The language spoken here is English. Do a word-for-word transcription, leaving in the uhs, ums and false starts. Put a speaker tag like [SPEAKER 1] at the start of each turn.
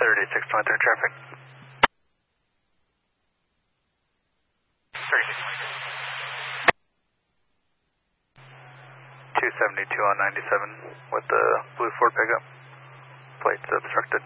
[SPEAKER 1] thirty-six twenty-three traffic. two seventy-two on ninety-seven with the blue Ford pickup. Plates obstructed.